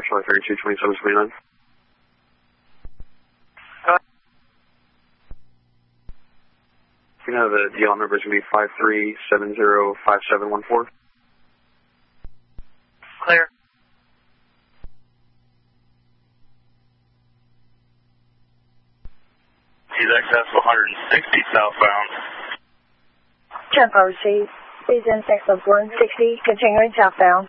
Charlie 32, 2729. You know the DL number is going to be 53705714. Clear. He's excess of 160 southbound. Tempo received. He's in excess of 160, continuing southbound.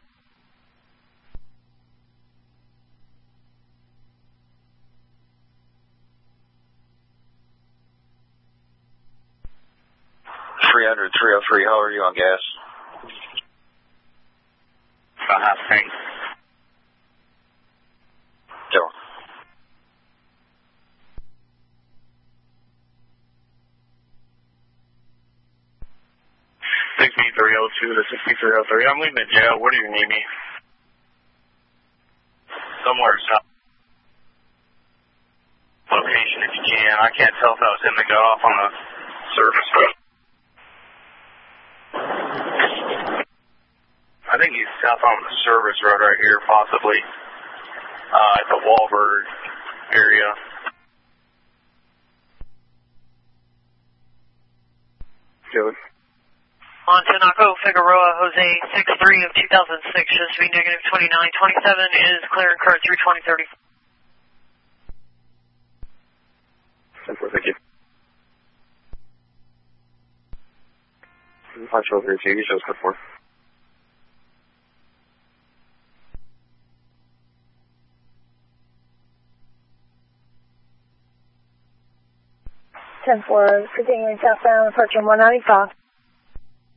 .300, 303, how are you on gas? About half tank. Go. .6302 to 6303. I'm leaving the jail. Where do you need me? Somewhere south. Location if you can. I can't tell if that was him that got off on the surface road. I think he's south on the service road right here, possibly. At the Wahlberg area. Joey. On Tinaco, Figueroa, Jose 63 of 2006, shows to be negative 2927, is clearing car 32030. 10-4, thank you. 5 Charlie 32, you shows code 4. Ten four, continuing southbound, approaching 195.